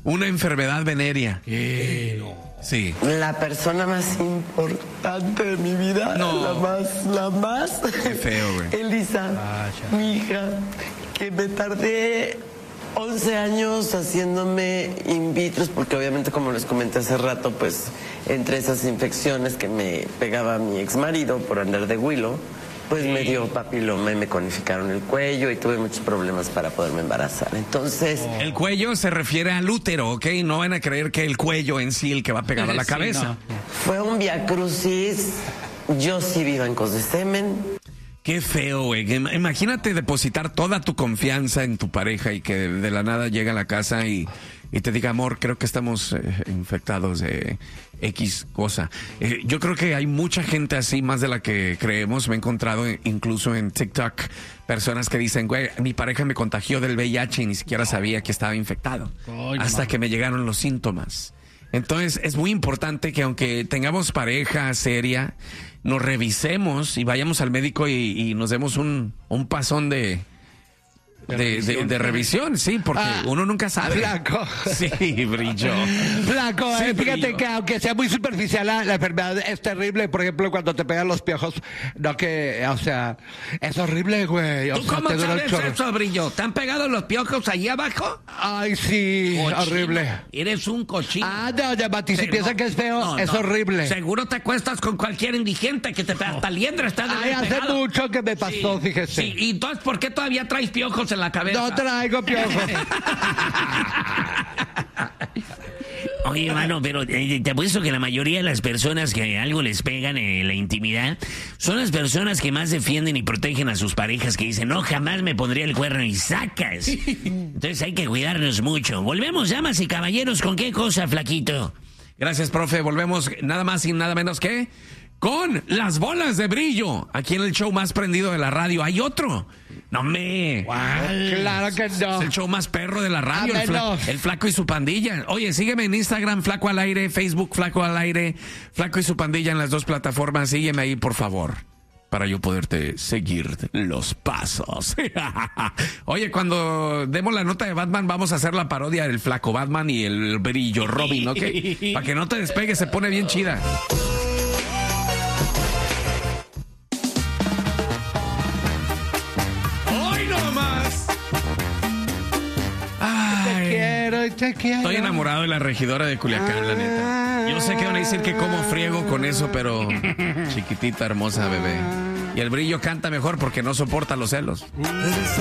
una enfermedad venérea. No. Sí. La persona más importante de mi vida. No. La más. Qué feo, güey. Elisa, mi hija, que me tardé 11 años haciéndome in vitro, porque obviamente, como les comenté hace rato, pues entre esas infecciones que me pegaba mi ex marido por andar de huilo, pues me dio papiloma y me conificaron el cuello y tuve muchos problemas para poderme embarazar. Entonces... El cuello se refiere al útero, ¿ok? No van a creer que el cuello en sí, el que va pegado a la cabeza. No. Fue un viacrucis. Yo sí vi bancos de semen. Qué feo, güey. Imagínate depositar toda tu confianza en tu pareja y que de la nada llega a la casa y te diga, amor, creo que estamos infectados de X cosa. Yo creo que hay mucha gente así, más de la que creemos. Me he encontrado incluso en TikTok personas que dicen, güey, mi pareja me contagió del VIH y ni siquiera sabía que estaba infectado. Hasta que me llegaron los síntomas. Entonces, es muy importante que aunque tengamos pareja seria, nos revisemos y vayamos al médico y nos demos un pasón de revisión, sí, porque uno nunca sabe. Flaco. Sí, Brillo. Flaco, Sí, fíjate Brillo. que aunque sea muy superficial la enfermedad es terrible. Por ejemplo, cuando te pegan los piojos, no que, o sea, es horrible, güey. O ¿Tú sea, cómo te dura un sabes chorro. eso, Brillo? ¿Te han pegado los piojos allí abajo? Ay, sí, Cochino. horrible. Eres un cochino. No, ya, Mati, si Sí, piensan que es feo, es horrible. Seguro te acuestas con cualquier indigente que te pega. Hasta liendra está de Ay, haber hace pegado. mucho que me pasó, fíjese. Sí, y entonces, ¿por qué todavía traes piojos en la cabeza? No traigo piojos. Oye, hermano, pero te apuesto que la mayoría de las personas que algo les pegan en la intimidad son las personas que más defienden y protegen a sus parejas, que dicen, no, jamás me pondría el cuerno y sacas. Entonces hay que cuidarnos mucho. Volvemos, damas y caballeros, ¿con qué cosa, Flaquito? Gracias, profe. Volvemos nada más y nada menos que con las bolas de Brillo. Aquí en el show más prendido de la radio. Hay otro. No me. Claro que no. Es el show más perro de la radio. El Flaco y su pandilla. Oye, sígueme en Instagram, Flaco al Aire, Facebook, Flaco al Aire, Flaco y su pandilla en las dos plataformas. Sígueme ahí, por favor, para yo poderte seguir los pasos. Oye, cuando demos la nota de Batman, vamos a hacer la parodia del Flaco Batman y el Brillo Robin, ¿ok? Para que no te despegues, se pone bien chida. ¡Hoy no más! Te quiero. Estoy enamorado de la regidora de Culiacán, la neta. Yo sé que van a decir que como friego con eso, pero chiquitita, hermosa bebé. Y el Brillo canta mejor porque no soporta los celos.